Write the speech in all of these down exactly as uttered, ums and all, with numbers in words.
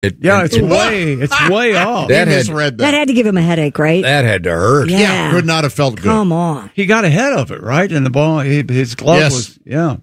It, Yeah, it's way, it's way off. That had, misread That that. had to give him a headache, right? that had to hurt. Yeah. Yeah, could not have felt good. Come on. He got ahead of it, right? And the ball, he, his glove Yes. was, yeah.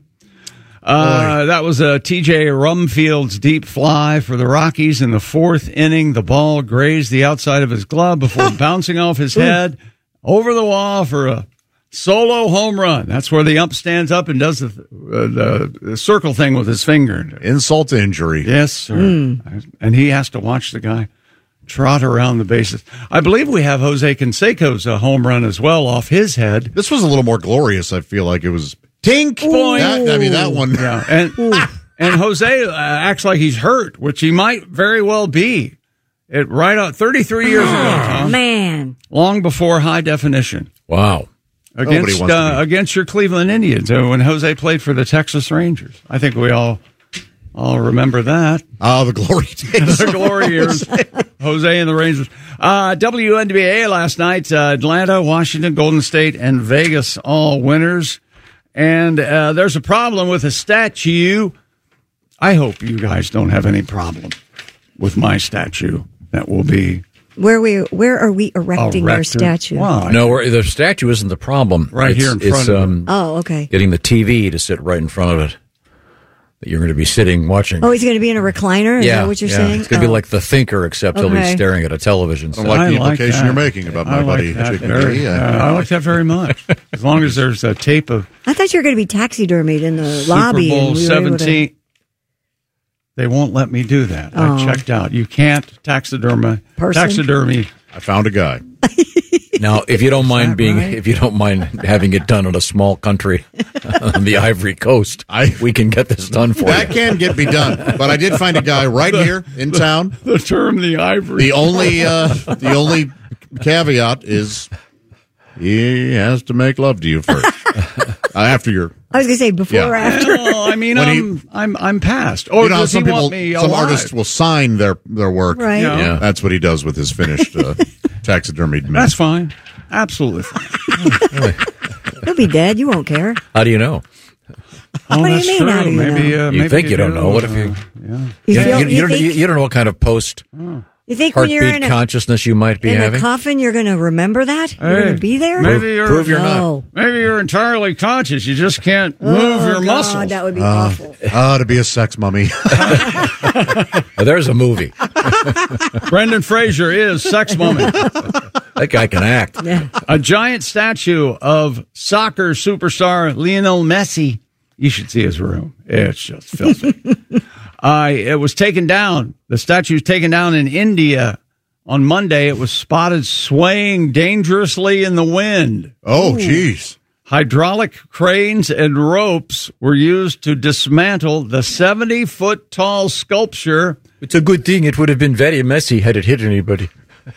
Uh, that was a T J Rumfield's deep fly for the Rockies in the fourth inning. The ball grazed the outside of his glove before bouncing off his head over the wall for a solo home run. That's where the ump stands up and does the, uh, the, the circle thing with his finger. Insult to injury. Yes, sir. Mm. And he has to watch the guy trot around the bases. I believe we have Jose Canseco's uh, home run as well off his head. This was a little more glorious. I feel like it was tink. Point. That, I mean, that one. Yeah, and and Jose uh, acts like he's hurt, which he might very well be. It right on thirty-three years ago, Tom, Man. long before high definition Wow. against wants to uh, be- against your Cleveland Indians uh, when Jose played for the Texas Rangers. I think we all all remember that. Oh, the glory days. The glory years, Jose and the Rangers. Uh, W N B A last night, uh, Atlanta, Washington, Golden State, and Vegas all winners. And uh, there's a problem with a statue. I hope you guys don't have any problem with my statue. That will be Where we where are we erecting your erected. statue? Why? No, we're- the statue isn't the problem. Right it's, here in it's, front of it. um, Oh, okay. getting the T V to sit right in front of it. That you're going to be sitting watching. Oh, he's going to be in a recliner? Is yeah, that what you're yeah. saying? It's going to Oh. be like The Thinker, except he'll be Okay. staring at a television I set. don't like I the like implication that. you're making about my I like buddy that Chicken very- D. uh, Uh, I like that very much. As long as there's a tape of I thought you were going to be taxidermied in the Super lobby. Bowl and we were able to- seventeen. They won't let me do that. Oh. I checked out. You can't taxidermy. Person? Taxidermy. I found a guy. Now, if you don't mind that being, right? if you don't mind having it done in a small country on the Ivory Coast, I- we can get this done for That you. can get be done. But I did find a guy right here in town. The term the ivory. The only uh, the only caveat is he has to make love to you first. uh, after you're I was going to say before Yeah. or after. No, I mean, When I'm, he- I'm, I'm past. Or you know how does some he people want me some alive? artists will sign their their work. Right. Yeah. Yeah. That's what he does with his finished uh, taxidermied man. That's fine. Absolutely fine. He'll be dead. You won't care. How do you know? Oh, What do you that's mean, true. how do you maybe, know? uh, You maybe think you don't know. What if you- uh, yeah. You, You, feel, you, you, you don't, think, you, you don't know what kind of post you think when you're heartbeat in a, consciousness you might be in a having. coffin, you're going to remember that? You're going Hey, to be there? Maybe you're, Prove you're not. No. maybe you're entirely conscious. You just can't move Oh, your God, muscles. that would be awful. Ah, to be a sex mummy. Oh, there's a movie. Brendan Fraser is Sex Mummy. That guy can act. Yeah. A giant statue of soccer superstar Lionel Messi. You should see his room. It's just filthy. uh, it was taken down. The statue was taken down in India on Monday. It was spotted swaying dangerously in the wind. Oh, jeez. Hydraulic cranes and ropes were used to dismantle the seventy-foot tall sculpture. It's a good thing it would have been very messy had it hit anybody.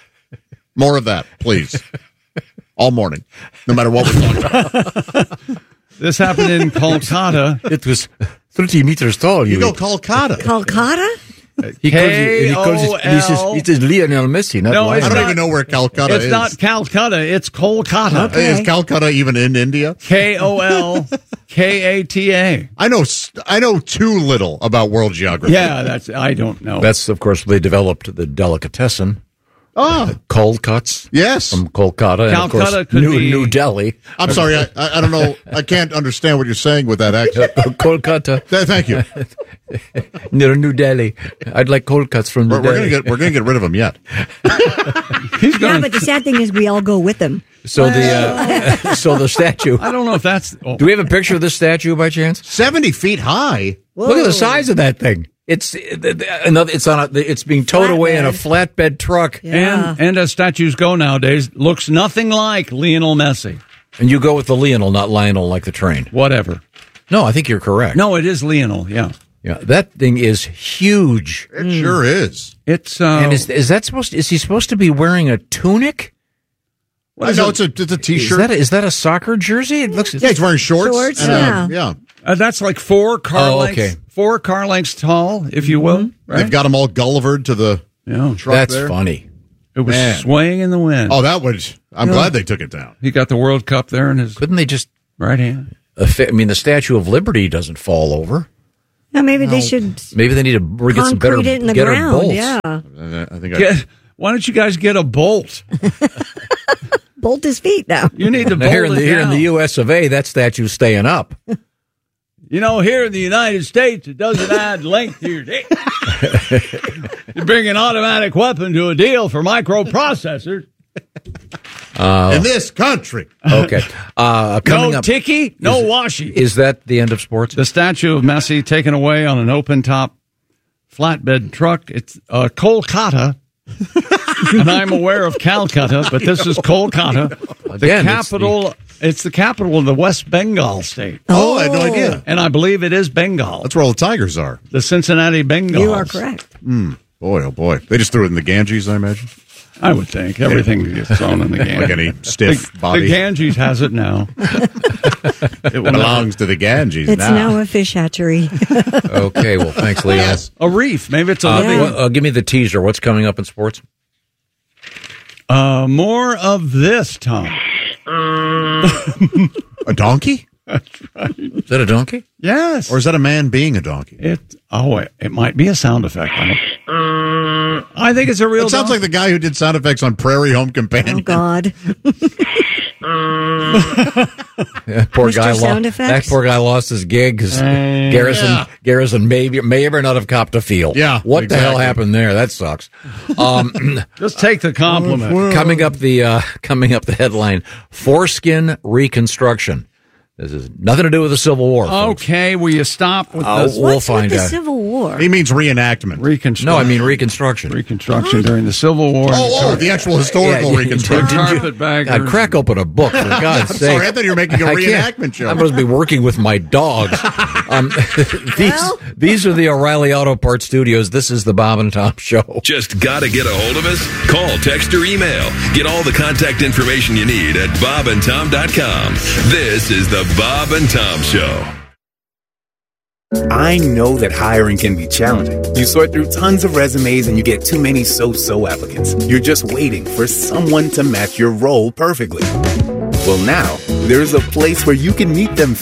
More of that, please. All morning, no matter what we're talking about. This happened in Kolkata. It was thirty meters tall. You You go Calcutta. Calcutta? He calls it, he calls it, he says, K O L it is Lionel Messi, not No, I it's don't Lionel. not- even know where Calcutta It's is. not Calcutta, it's Kolkata. Okay. Is Calcutta even in India? K O L K A T A. I know. s- I know too little about world geography. Yeah, that's, I don't know. That's, of course, they developed the delicatessen, Ah, cold cuts yes. from Kolkata, and of Calcutta course, could New, be- New Delhi. I'm sorry. I, I, I don't know. I can't understand what you're saying with that accent. Kolkata, Th- Thank you. near New Delhi. I'd like cold cuts from New We're, we're Delhi. gonna get. We're gonna get rid of him yet. He's Yeah, gonna, but the sad thing is we all go with him. so the uh, so the statue. I don't know if that's. Oh, Do we have a picture of this statue by chance? Seventy feet high. Look at the size of that thing. It's another. It's on. A, it's being towed away in a flatbed truck, Yeah. and, and as statues go nowadays, looks nothing like Lionel Messi. and you go with the Lionel, not Lionel, like the train. Whatever. No, I think you're correct. No, it is Lionel, yeah. Yeah, that thing is huge. It sure is. It's, uh, And is is that supposed? To, is he supposed to be wearing a tunic? I know it's a it's a Is t-shirt. that a, is that a soccer jersey? It looks. yeah, he's wearing shorts. Shorts, and, uh, yeah. yeah. uh, that's like four car Oh, lengths, okay. four car lengths tall, if you will. Right? They've got him all Gullivered to the yeah. truck That's there. funny. It was Man. swaying in the wind. Oh, that would. I'm glad they took it down. He got the World Cup there in his Couldn't they just? right hand. I mean, the Statue of Liberty doesn't fall over. Now maybe they should Maybe they need to get some better, concrete it in the better ground. bolts. Yeah, I think I, Get, why don't you guys get a bolt? bolt his feet now. You need to Now, bolt here in it the here in down. the U S of A, that statue's staying up. You know, here in the United States, it doesn't add length to your dick. You bring an automatic weapon to a deal for microprocessors. in this country. Okay. Uh, coming No up, ticky, no is- washy. Is that the end of sports? The statue of Messi taken away on an open-top flatbed truck. It's uh, Kolkata. And I'm aware of Calcutta, but this is Kolkata, the Again, it's capital. It's the capital of the West Bengal state, Oh, I had no idea. and I believe it is Bengal. That's where all the tigers are. The Cincinnati Bengals. You are correct. Boy, oh boy. They just threw it in the Ganges, I imagine. I would think everything gets thrown in the Ganges. Like any stiff the, body. the Ganges has it now. It will belongs to the Ganges It's now. now a fish hatchery. Okay. Well, thanks, Leon. Yes. a reef. Maybe it's a Uh, living. Yeah. well, uh, give me the teaser. What's coming up in sports? Uh, more of this, Tom. A donkey? Is that a donkey? Yes. Or is that a man being a donkey? It oh it, it might be a sound effect. I, don't- I think it's a real. It sounds like the guy who did sound effects on Prairie Home Companion. Oh God! Yeah, poor Mister guy Sound lost. Effects? That poor guy lost his gig because Garrison Yeah. Garrison may be, may ever not have copped a field. Yeah, what the hell exactly. happened there? That sucks. Um, just take the compliment. coming up the uh, coming up the headline: foreskin reconstruction. This has nothing to do with the Civil War. folks. Okay, will you stop with Oh, this we'll What's find with the out. Civil War? He means reenactment. reconstruction? No, I mean reconstruction. reconstruction during the Civil War. Oh, oh, the actual historical Yeah, reconstruction. didn't you- Carpetbaggers. God, crack open a book for God's I'm sake. sorry, I thought you were making a I can't. reenactment show. I must be working with my dogs. Um, these these are the O'Reilly Auto Parts Studios. This is the Bob and Tom Show. Just gotta get a hold of us? Call, text, or email. Get all the contact information you need at bob and tom dot com. This is the Bob and Tom Show. I know that hiring can be challenging. You sort through tons of resumes and you get too many so-so applicants. You're just waiting for someone to match your role perfectly. Well, now, there's a place where you can meet them